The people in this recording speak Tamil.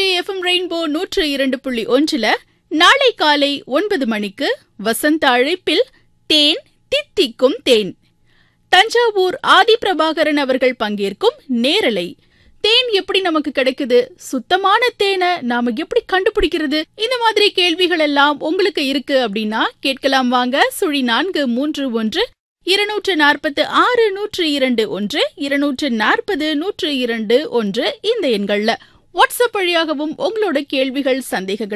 திருச்சி எஃப்எம் ரெயின்போ 102.1 நாளை காலை 9 மணிக்கு வசந்த அழைப்பில் தேன் தித்திக்கும் தேன். தஞ்சாவூர் ஆதி பிரபாகரன் அவர்கள் பங்கேற்கும் நேரலை. தேன் எப்படி நமக்கு கிடைக்குது, சுத்தமான தேனை நாம எப்படி கண்டுபிடிக்கிறது, இந்த மாதிரி கேள்விகள் எல்லாம் உங்களுக்கு இருக்கு அப்படின்னா கேட்கலாம் வாங்க. 431 246 102 240 102 இந்த எண்கள்ல வாட்ஸ்அப் வழியாகவும் உங்களோட கேள்விகள் சந்தேகங்கள்